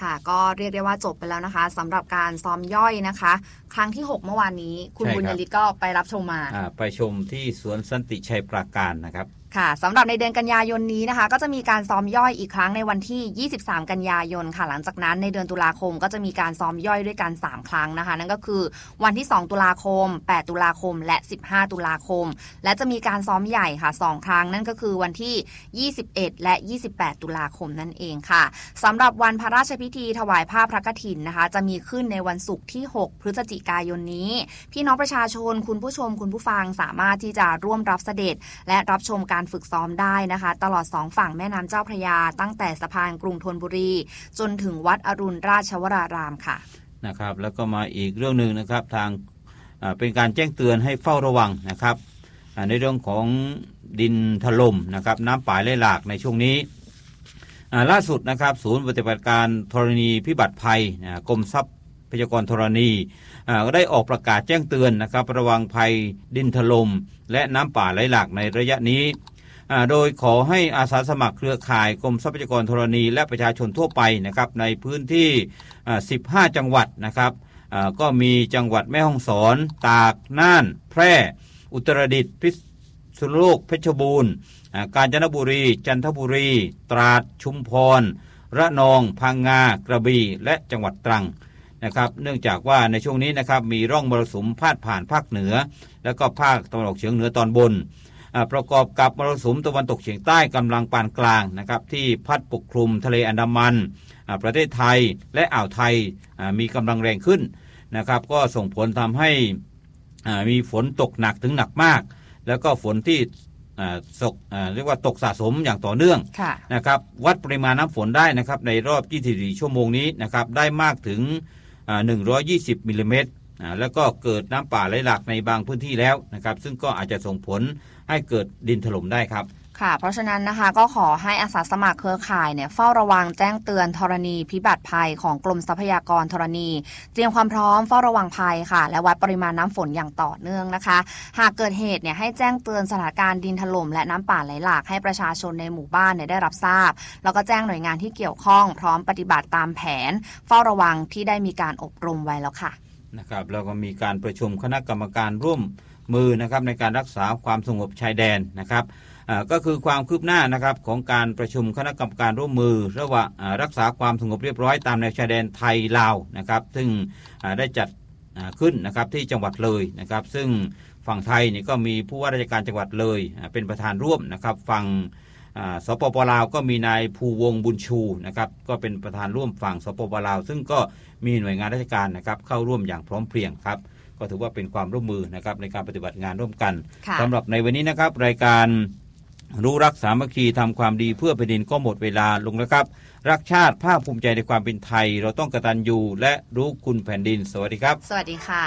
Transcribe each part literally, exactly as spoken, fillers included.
ค่ะก็เรียกได้ว่าจบไปแล้วนะคะสำหรับการซ้อมย่อยนะคะครั้งที่หกเมื่อวานนี้คุณบุญยฤทธิ์ก็ไปรับชมมาไปชมที่สวนสันติชัยปราการนะครับค่ะสำหรับในเดือนกันยายนนี้นะคะก็จะมีการซ้อมย่อยอีกครั้งในวันที่ยี่สิบสามกันยายนค่ะหลังจากนั้นในเดือนตุลาคมก็จะมีการซ้อมย่อยด้วยกันสามครั้งนะคะนั่นก็คือวันที่สองตุลาคมแปดตุลาคมและสิบห้าตุลาคมและจะมีการซ้อมใหญ่ค่ะสองครั้งนั่นก็คือวันที่ยี่สิบเอ็ดและยี่สิบแปดตุลาคมนั่นเองค่ะสำหรับวันพระราชพิธีถวายผ้าพระกฐินนะคะจะมีขึ้นในวันศุกร์ที่หกพฤศจิกายนนี้พี่น้องประชาชนคุณผู้ชมคุณผู้ฟังสามารถที่จะร่วมรับเสด็จและรับชมการฝึกซ้อมได้นะคะตลอดสองฝั่งแม่น้ำเจ้าพระยาตั้งแต่สะพานกรุงธนบุรีจนถึงวัดอรุณราชวรารามค่ะนะครับแล้วก็มาอีกเรื่องนึงนะครับทางเป็นการแจ้งเตือนให้เฝ้าระวังนะครับในเรื่องของดินถล่มนะครับน้ำป่าไหลหลากในช่วงนี้ล่าสุดนะครับศูนย์ปฏิบัติการธรณีพิบัติภัยกรมทรัพยากรธรณีก็ได้ออกประกาศแจ้งเตือนนะครับระวังภัยดินถล่มและน้ำป่าไหลหลากในระยะนี้โดยขอให้อาสาสมัครเครือข่ายกรมทรัพยากรธรณีและประชาชนทั่วไปนะครับในพื้นที่สิบห้าจังหวัดนะครับก็มีจังหวัดแม่ฮ่องสอนตากน่านแพร่อุตรดิตถ์พิษณุโลกเพชรบูรณ์กาญจนบุรีจันทบุรีตราดชุมพรระนองพังงากระบี่และจังหวัดตรังนะครับเนื่องจากว่าในช่วงนี้นะครับมีร่องมรสุมพาดผ่านภาคเหนือแล้วก็ภาคตะวันออกเฉียงเหนือตอนบนประกอบกับมรสุมตะวันตกเฉียงใต้กำลังปานกลางนะครับที่พัดปกคลุมทะเลอันดามันประเทศไทยและอ่าวไทยมีกำลังแรงขึ้นนะครับก็ส่งผลทำให้มีฝนตกหนักถึงหนักมากแล้วก็ฝนที่ตกเรียกว่าตกสะสมอย่างต่อเนื่องนะครับวัดปริมาณน้ำฝนได้นะครับในรอบยี่สิบสี่ชั่วโมงนี้นะครับได้มากถึงหนึ่งร้อยยี่สิบมิลลิเมตรแล้วก็เกิดน้ำป่าไหลหลากในบางพื้นที่แล้วนะครับซึ่งก็อาจจะส่งผลให้เกิดดินถล่มได้ครับค่ะเพราะฉะนั้นนะคะก็ขอให้อาสาสมัครเครือข่ายเนี่ยเฝ้าระวังแจ้งเตือนธรณีพิบัติภัยของกรมทรัพยากรธรณีเตรียมความพร้อมเฝ้าระวังภัยค่ะและวัดปริมาณน้ำฝนอย่างต่อเนื่องนะคะหากเกิดเหตุเนี่ยให้แจ้งเตือนสถานการณ์ดินถล่มและน้ำป่าไหลหลากให้ประชาชนในหมู่บ้านเนี่ยได้รับทราบแล้วก็แจ้งหน่วยงานที่เกี่ยวข้องพร้อมปฏิบัติตามแผนเฝ้าระวังที่ได้มีการอบรมไว้แล้วค่ะนะครับแล้วก็มีการประชุมคณะกรรมการร่วมมือนะครับในการรักษาความสงบชายแดนนะครับก็คือความคืบหน้านะครับของการประชุมคณะกรรมการร่วมมือระหว่างรักษาความสงบเรียบร้อยตามแนวชายแดนไทยลาวนะครับซึ่งได้จัดขึ้นนะครับที่จังหวัดเลยนะครับซึ่งฝั่งไทยนี่ก็มีผู้ว่าราชการจังหวัดเลยเป็นประธานร่วมนะครับฝั่งสปป.ลาวก็มีนายภูวงศ์บุญชูนะครับก็เป็นประธานร่วมฝั่งสปป.ลาวซึ่งก็มีหน่วยงานราชการนะครับเข้าร่วมอย่างพร้อมเพรียงครับก็ถือว่าเป็นความร่วมมือนะครับในการปฏิบัติงานร่วมกันสำหรับในวันนี้นะครับรายการรู้รักสามัคคีทำความดีเพื่อแผ่นดินก็หมดเวลาลงแล้วครับรักชาติภาคภูมิใจในความเป็นไทยเราต้องกตัญญูและรู้คุณแผ่นดินสวัสดีครับสวัสดีค่ะ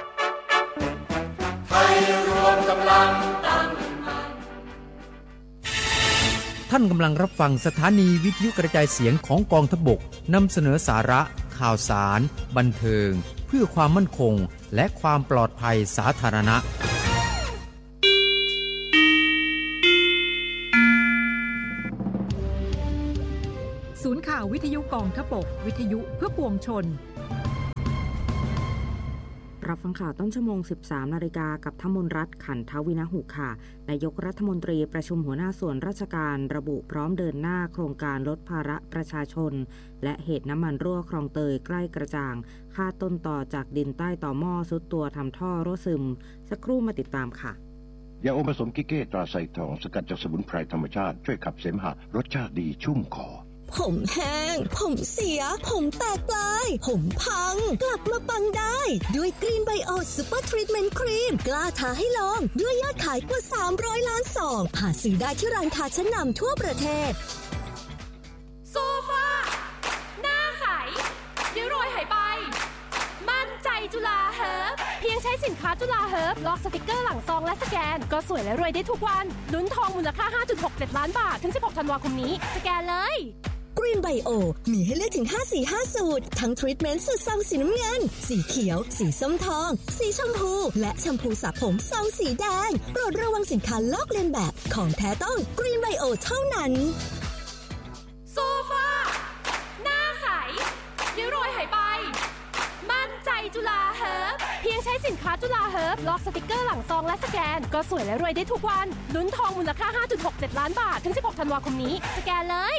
ไทยรวมกำลังตั้งท่านกำลังรับฟังสถานีวิทยุกระจายเสียงของกองทพบกนำเสนอสาระข่าวสารบันเทิงเพื่อความมั่นคงและความปลอดภัยสาธารณะศูนย์ข่าววิทยุกองทพบกวิทยุเพื่อปวงชนรับฟังข่าวต้นชั่วโมง สิบสามนาฬิกากับธมนรัตน์ขันทวินหุค่ะนายกรัฐมนตรีประชุมหัวหน้าส่วนราชการระบุพร้อมเดินหน้าโครงการลดภาระประชาชนและเหตุน้ำมันรั่วคลองเตยใกล้กระจ่างค่าต้นต่อจากดินใต้ต่อหม้อซุดตัวทำท่อรั่วซึมสักครู่มาติดตามค่ะยาอมผสมกิเก้ตราไซทองสกัดจากสมุนไพรธรรมชาติช่วยขับเสมหะรสชาติดีชุ่มคอผมแห้งผมเสียผมแตกปลายผมพังกลับมาปังได้ด้วยกรีนไบโอซูเปอร์ทรีทเมนต์ครีมกล้าท้าให้ลองด้วยยอดขายกว่าสามร้อยล้านซองหาซื้อได้ที่ร้านค้าชั้นนำทั่วประเทศโซฟาหน้าใสเดี๋ยวรอยหายไปมั่นใจจุฬาเฮิร์บเพียงใช้สินค้าจุฬาเฮิร์บลอกสติกเกอร์หลังซองและสแกนก็สวยและรวยได้ทุกวันลุ้นทองมูลค่า ห้าจุดหกเจ็ด ล้านบาทถึงสิบหกธันวาคมนี้สแกนเลย Green Bio มีให้เลือกถึงห้าสีห้าสูตรทั้งทรีทเมนต์สูตรซองสีน้ำเงินสีเขียวสีส้มทองสีชมพูและแชมพูสระผมซองสีแดงโปรดระวังสินค้าลอกเลียนแบบของแท้ต้อง Green Bio เท่านั้นโซฟาหน้าใสใช้สินค้าจุฬาเฮิร์บลอกสติกเกอร์หลังซองและสแกนก็สวยและรวยได้ทุกวันลุ้นทองมูลค่า ห้าจุดหกเจ็ด ล้านบาทถึงสิบหกธันวาคมนี้สแกนเลย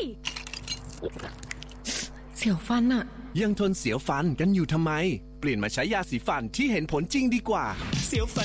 เสียวฟันอะยังทนเสียวฟันกันอยู่ทำไมเปลี่ยนมาใช้ยาสีฟันที่เห็นผลจริงดีกว่าเสียวฟัน